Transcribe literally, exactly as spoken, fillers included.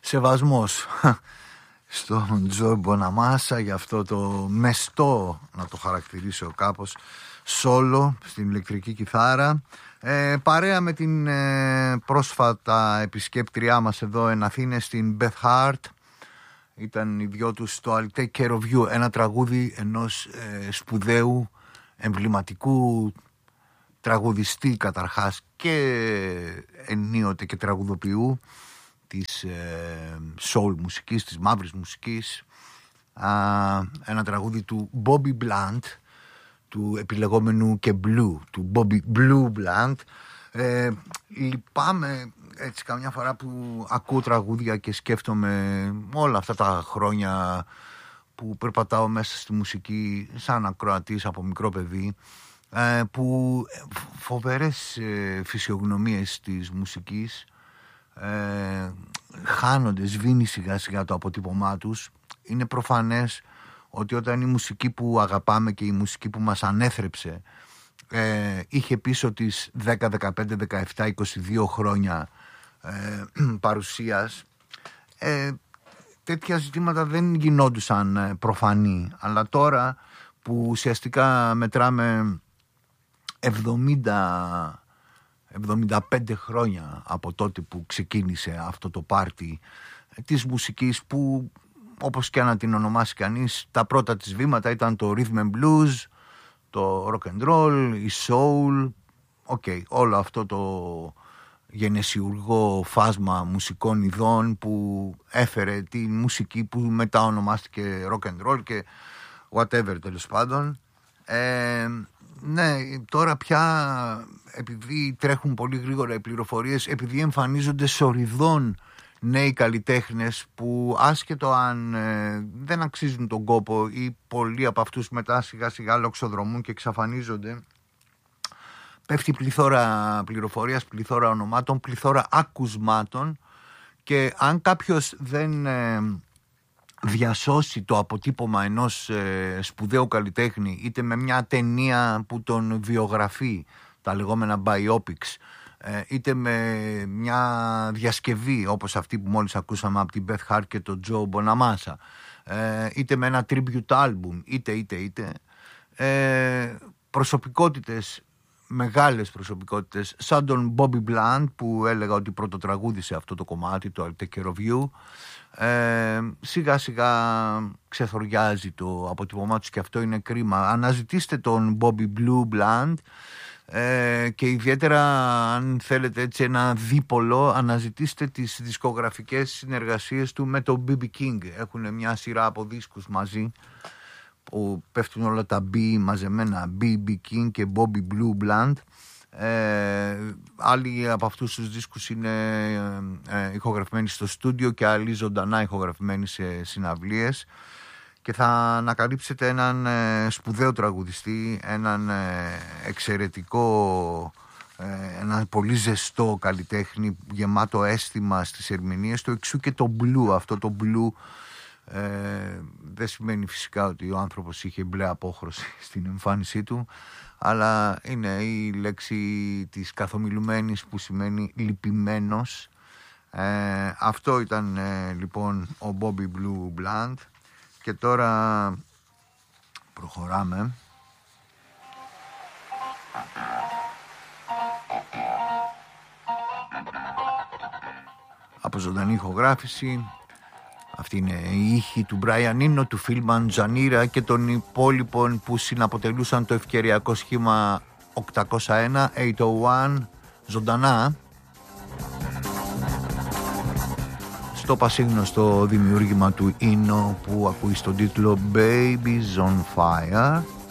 σεβασμός στον Τζο Μποναμάσα για αυτό το μεστό, να το χαρακτηρίσω κάπως, σόλο στην ηλεκτρική κιθάρα. Ε, παρέα με την ε, πρόσφατα επισκέπτριά μας εδώ εν Αθήνες, την Beth Hart. Ήταν οι δυο τους στο I'll Take Care of You, ένα τραγούδι ενός ε, σπουδαίου, εμβληματικού τραγουδιστή καταρχάς και ενίοτε και τραγουδοποιού της ε, soul μουσικής, της μαύρης μουσικής. Α, ένα τραγούδι του Bobby Blunt, του επιλεγόμενου και Blue, του Bobby Blue Blunt. Ε, λυπάμαι έτσι καμιά φορά που ακούω τραγούδια και σκέφτομαι όλα αυτά τα χρόνια που περπατάω μέσα στη μουσική σαν ακροατής από μικρό παιδί, ε, που φοβερές ε, φυσιογνωμίες της μουσικής ε, χάνονται, σβήνει σιγά σιγά το αποτύπωμά τους. Είναι προφανές ότι όταν η μουσική που αγαπάμε και η μουσική που μας ανέθρεψε ε, είχε πίσω της δέκα, δεκαπέντε, δεκαεπτά, είκοσι δύο χρόνια ε, παρουσίας, ε, τέτοια ζητήματα δεν γινόντουσαν ε, προφανή. Αλλά τώρα που ουσιαστικά μετράμε εβδομήντα, εβδομήντα πέντε χρόνια από τότε που ξεκίνησε αυτό το πάρτι ε, της μουσικής, που όπως και να την ονομάσει κανείς, τα πρώτα της βήματα ήταν το rhythm and blues, το rock and roll, η soul, okay, όλο αυτό το γενεσιουργό φάσμα μουσικών ειδών που έφερε τη μουσική που μετά ονομάστηκε rock and roll και whatever, τέλος πάντων. Ε, ναι, τώρα πια, επειδή τρέχουν πολύ γρήγορα οι πληροφορίες, επειδή εμφανίζονται σοριδών νέοι καλλιτέχνες που άσχετο αν ε, δεν αξίζουν τον κόπο ή πολλοί από αυτούς μετά σιγά σιγά λοξοδρομούν και εξαφανίζονται, πέφτει πληθώρα πληροφορίας, πληθώρα ονομάτων, πληθώρα ακουσμάτων, και αν κάποιος δεν ε, διασώσει το αποτύπωμα ενός ε, σπουδαίου καλλιτέχνη, είτε με μια ταινία που τον βιογραφεί, τα λεγόμενα biopics, είτε με μια διασκευή όπως αυτή που μόλις ακούσαμε από την Beth Hart και τον Τζο Μποναμάσα, είτε με ένα tribute album, είτε είτε είτε ε, προσωπικότητες, μεγάλες προσωπικότητες σαν τον Bobby Blunt, που έλεγα ότι πρωτοτραγούδισε αυτό το κομμάτι, το I'll Take Care of You, ε, σιγά σιγά ξεθοριάζει το αποτυπωμά τους, και αυτό είναι κρίμα. Αναζητήστε τον Bobby Blue Blunt, Ε, και ιδιαίτερα αν θέλετε έτσι ένα δίπολο, αναζητήστε τις δισκογραφικές συνεργασίες του με τον μπι μπι King. Έχουν μια σειρά από δίσκους μαζί που πέφτουν όλα τα B μαζεμένα, μπι μπι King και Bobby Blue Blunt. Ε, άλλοι από αυτούς τους δίσκους είναι ε, ε, ηχογραφημένοι στο στούντιο και άλλοι ζωντανά ηχογραφημένοι σε συναυλίες. Και θα ανακαλύψετε έναν ε, σπουδαίο τραγουδιστή, έναν ε, εξαιρετικό, ε, έναν πολύ ζεστό καλλιτέχνη, γεμάτο αίσθημα στις ερμηνείες του, εξού και το blue. Αυτό το blue ε, δεν σημαίνει φυσικά ότι ο άνθρωπος είχε μπλε απόχρωση στην εμφάνισή του, αλλά είναι η λέξη της καθομιλουμένης που σημαίνει λυπημένος. Ε, αυτό ήταν ε, λοιπόν ο Bobby Blue Blunt. Και τώρα προχωράμε. Από ζωντανή ηχογράφηση. Αυτή είναι η ήχη του Brian Eno, του Phil Manzanera και των υπόλοιπων που συναποτελούσαν το ευκαιριακό σχήμα οκτακόσια ένα, οκτακόσια ένα, ζωντανά. Στο πασίγνωστο δημιούργημα του Eno που ακούει στον τίτλο Babies on Fire.